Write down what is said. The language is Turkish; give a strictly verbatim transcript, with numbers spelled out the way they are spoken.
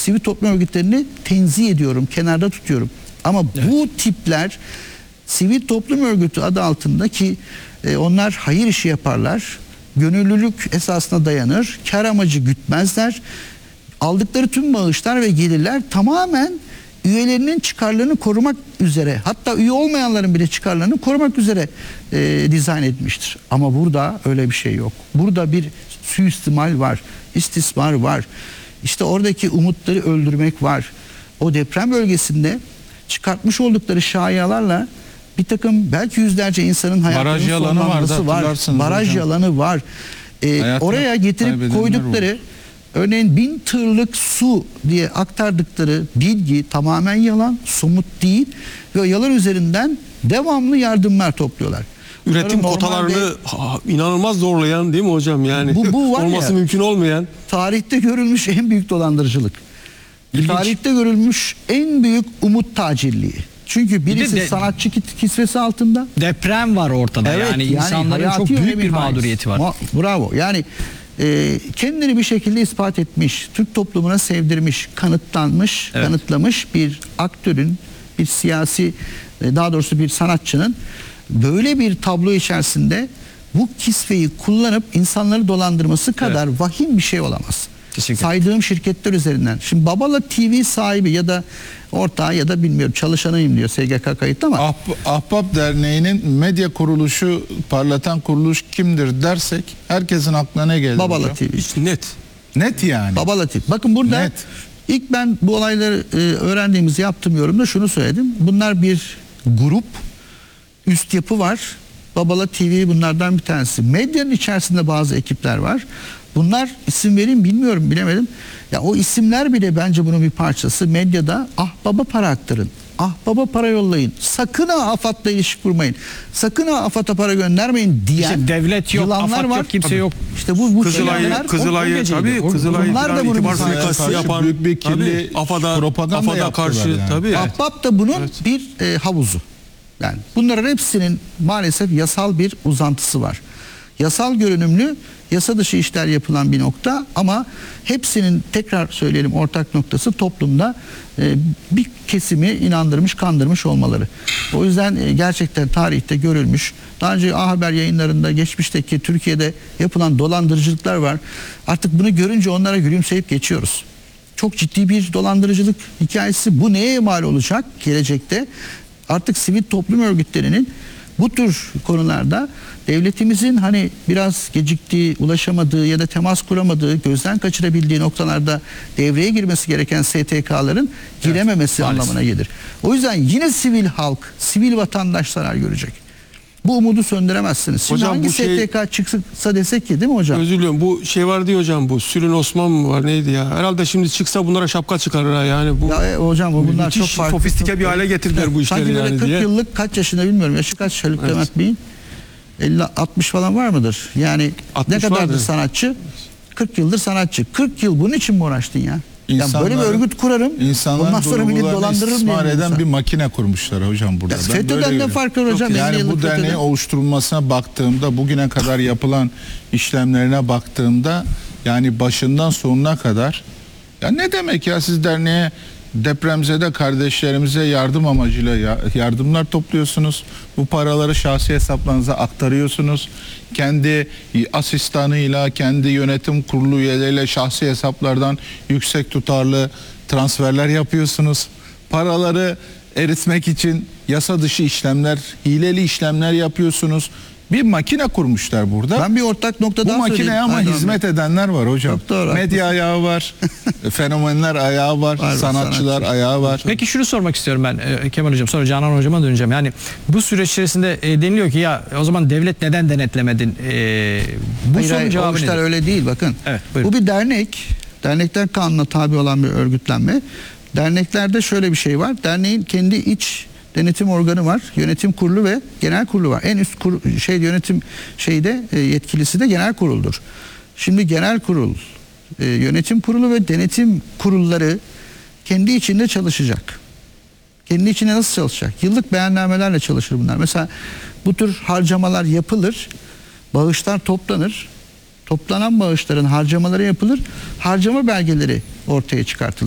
sivil toplum örgütlerini tenzih ediyorum, kenarda tutuyorum. Ama evet, bu tipler sivil toplum örgütü adı altında ki e, onlar hayır işi yaparlar, gönüllülük esasına dayanır, kar amacı gütmezler. Aldıkları tüm bağışlar ve gelirler tamamen üyelerinin çıkarlarını korumak üzere, hatta üye olmayanların bile çıkarlarını korumak üzere e, dizayn etmiştir. Ama burada öyle bir şey yok. Burada bir suistimal var, istismar var. İşte oradaki umutları öldürmek var. O deprem bölgesinde çıkartmış oldukları şayialarla bir takım belki yüzlerce insanın hayatının sonlanması var. Baraj hocam, yalanı var. E, oraya getirip koydukları olur, örneğin bin tırlık su diye aktardıkları bilgi tamamen yalan, somut değil ve o yalan üzerinden devamlı yardımlar topluyorlar. Üretim Bunların kotalarını normalde, inanılmaz zorlayan değil mi hocam? Yani bu, bu var olması ya, mümkün olmayan. Tarihte görülmüş en büyük dolandırıcılık. İlginç. Tarihte görülmüş en büyük umut tacirliği. Çünkü birisi bir de, sanatçı kisvesi altında. Deprem var ortada. Evet, yani, yani insanların çok büyük bir mağduriyeti var. Bravo. Yani e, kendini bir şekilde ispat etmiş, Türk toplumuna sevdirmiş, kanıtlanmış, evet, kanıtlamış bir aktörün, bir siyasi, daha doğrusu bir sanatçının böyle bir tablo içerisinde bu kisveyi kullanıp insanları dolandırması kadar evet, vahim bir şey olamaz. Kesinlikle. Saydığım şirketler üzerinden. Şimdi Babala T V sahibi ya da ortağı ya da bilmiyorum çalışanıyım diyor S G K kayıtlı ama. Ah, Ahbap Derneği'nin medya kuruluşu parlatan kuruluş kimdir dersek herkesin aklına ne gelir? Babala hocam? T V. Hiç net. Net yani. Babala T V. Bakın burada net. İlk ben bu olayları e, öğrendiğimizi yaptığım yorumda şunu söyledim. Bunlar bir grup, üst yapı var. Babala T V bunlardan bir tanesi. Medyanın içerisinde bazı ekipler var. Bunlar isim vereyim bilmiyorum, bilemedim. Ya o isimler bile bence bunun bir parçası. Medyada ah baba para aktarın, ah baba para yollayın, sakın ha AFAD'la ilişki kurmayın, sakın ha AFAD'a para göndermeyin diyen işte devlet yok, AFAD var, yok, kimse yok. İşte bu bu Kızılay'ı Kızılay'ı tabii Kızılay'ı bunlar da bunun suikastı yapan büyük bir kirli AFAD'a AFAD'a karşı yani, tabii. Ahbap da bunun evet, bir e, havuzu. Yani bunların hepsinin maalesef yasal bir uzantısı var. Yasal görünümlü, yasa dışı işler yapılan bir nokta ama hepsinin tekrar söyleyelim ortak noktası toplumda e, bir kesimi inandırmış, kandırmış olmaları. O yüzden e, gerçekten tarihte görülmüş, daha önce A Haber yayınlarında geçmişteki Türkiye'de yapılan dolandırıcılıklar var. Artık bunu görünce onlara gülümseyip geçiyoruz. Çok ciddi bir dolandırıcılık hikayesi. Bu neye mal olacak gelecekte? Artık sivil toplum örgütlerinin bu tür konularda devletimizin hani biraz geciktiği, ulaşamadığı ya da temas kuramadığı, gözden kaçırabildiği noktalarda devreye girmesi gereken S T K'ların girememesi evet, anlamına gelir. O yüzden yine sivil halk, sivil vatandaş zarar görecek. Bu umudu söndüremezsiniz. Şimdi hocam, hangi şey, S T K çıksa desek ki değil mi hocam? Özür diliyorum. Bu şey var diyor hocam, bu Sülün Osman mı var neydi ya? Herhalde şimdi çıksa bunlara şapka çıkarır ha yani. Bu, ya e, hocam bu bunlar çok farklı. Sofistike bir hale getirdiler bu işleri yani kırk diye. yıllık kaç yaşında bilmiyorum. Yaşı kaç Haluk evet, Levent Bey'in? elli altmış falan var mıdır? Yani ne kadardır sanatçı? kırk yıldır sanatçı. kırk yıl bunun için mi uğraştın ya? Yani böyle bir örgüt kurarım. Ondan sonra millet dolandırırım. İstismar eden bir makine kurmuşlar hocam burada. FETÖ'den ne farkı var hocam? Yani bu derneğin oluşturulmasına baktığımda, bugüne kadar yapılan işlemlerine baktığımda yani başından sonuna kadar ya ne demek ya, siz derneğe depremzede kardeşlerimize yardım amacıyla yardımlar topluyorsunuz. Bu paraları şahsi hesaplarınıza aktarıyorsunuz. Kendi asistanıyla, kendi yönetim kurulu üyeleriyle şahsi hesaplardan yüksek tutarlı transferler yapıyorsunuz. Paraları eritmek için yasa dışı işlemler, hileli işlemler yapıyorsunuz. Bir makine kurmuşlar burada. Ben bir ortak nokta daha söyleyeyim. Bu makineye ama Aynen hizmet abi. edenler var hocam. Doğru, medya ayağı var, fenomenler ayağı var, var sanatçılar sanatçı. ayağı var. Peki şunu sormak istiyorum ben e, Kemal Hocam, sonra Canan Hocam'a döneceğim. Yani bu süreç içerisinde e, deniliyor ki ya o zaman devlet neden denetlemedin? E, bu hayır, sorunun cevabı nedir? hayır, öyle değil bakın. Evet, bu bir dernek. Dernekler kanuna tabi olan bir örgütlenme. Derneklerde şöyle bir şey var. Derneğin kendi iç denetim organı var, yönetim kurulu ve genel kurulu var. En üst kur, şey yönetim şeyde e, yetkilisi de genel kuruldur. Şimdi genel kurul, e, yönetim kurulu ve denetim kurulları kendi içinde çalışacak. Kendi içinde nasıl çalışacak? Yıllık beyannamelerle çalışır bunlar. Mesela bu tür harcamalar yapılır, bağışlar toplanır. Toplanan bağışların harcamaları yapılır, harcama belgeleri ortaya çıkartılır.